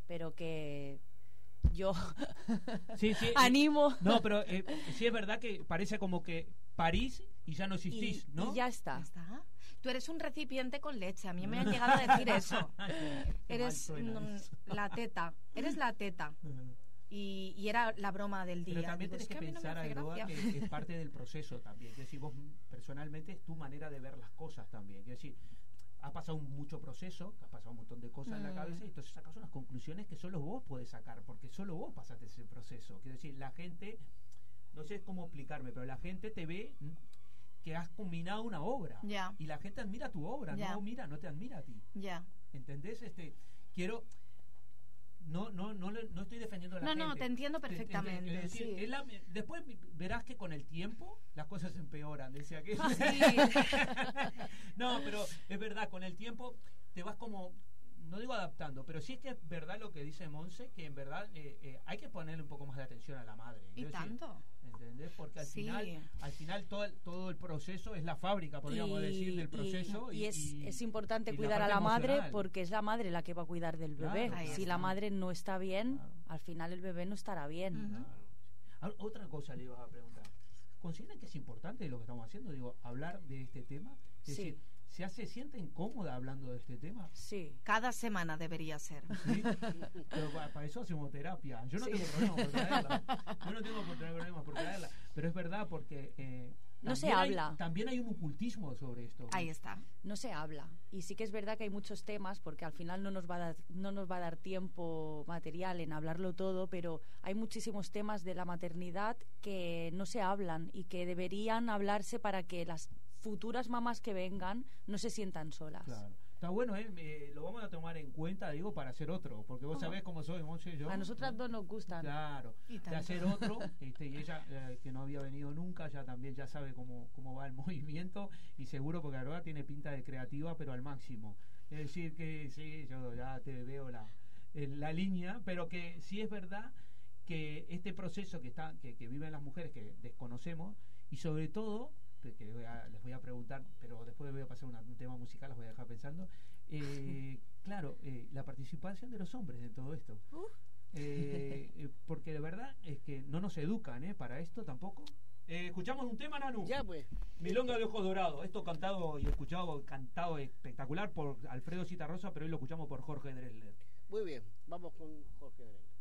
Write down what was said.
pero que yo sí, animo. No, pero sí es verdad que parece como que parís y ya no existís, ¿no? Y ya está. Tú eres un recipiente con leche. A mí me han llegado a decir eso. Eres la teta. Eres la teta. Y era la broma del día. Pero también tenés que pensar, Ainhoa, que es parte del proceso también. Es decir, vos personalmente es tu manera de ver las cosas también. Es decir, has pasado mucho proceso, has pasado un montón de cosas en la cabeza, y entonces sacas unas conclusiones que solo vos podés sacar, porque solo vos pasaste ese proceso. Quiero decir, la gente, no sé cómo explicarme, pero la gente te ve que has combinado una obra, y la gente admira tu obra, no te admira a ti. ¿Entendés? Quiero... No estoy defendiendo a la gente. No, te entiendo perfectamente. Decir, después verás que con el tiempo las cosas empeoran. Decía que no, pero es verdad, con el tiempo te vas como, no digo adaptando, pero sí es que es verdad lo que dice Monse, que en verdad hay que ponerle un poco más de atención a la madre. Y tanto. ¿Entendés? Porque al final todo el proceso es la fábrica, podríamos decir, del proceso. Y es importante cuidar a la madre, porque es la madre la que va a cuidar del bebé. Si la madre no está bien, al final el bebé no estará bien. Otra cosa le iba a preguntar. ¿Consideran que es importante lo que estamos haciendo? Digo, hablar de este tema. Es decir, ¿se sienten cómoda hablando de este tema? Sí. Cada semana debería ser. ¿Sí? Pero para eso hacemos terapia. Yo no tengo problemas por traerla. Pero es verdad, porque no se habla. También hay un ocultismo sobre esto. Ahí está. No se habla. Y sí que es verdad que hay muchos temas, porque al final no nos va a dar tiempo material en hablarlo todo, pero hay muchísimos temas de la maternidad que no se hablan y que deberían hablarse para que las futuras mamás que vengan no se sientan solas. Claro. Está bueno, lo vamos a tomar en cuenta, digo, para hacer otro, porque vos sabés cómo soy, Monse y yo. A nosotras dos nos gustan. Claro, de hacer otro, y ella, que no había venido nunca, ya también ya sabe cómo va el movimiento, y seguro, porque la verdad tiene pinta de creativa, pero al máximo. Es decir, que sí, yo ya te veo la línea, pero que sí es verdad que este proceso que viven las mujeres, que desconocemos, y sobre todo, que les voy a preguntar, pero después voy a pasar un tema musical, los voy a dejar pensando. Claro, la participación de los hombres en todo esto. Porque de verdad es que no nos educan para esto tampoco. Escuchamos un tema, Nanu. Ya, pues. Milonga de Ojos Dorados. Esto cantado y escuchado, cantado espectacular por Alfredo Citarrosa, pero hoy lo escuchamos por Jorge Drexler. Muy bien, vamos con Jorge Drexler.